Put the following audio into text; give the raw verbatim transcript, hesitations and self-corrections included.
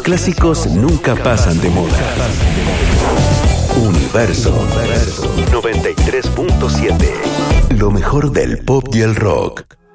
clásicos nunca pasan de moda. Universo noventa y tres punto siete. Lo mejor del pop y el rock.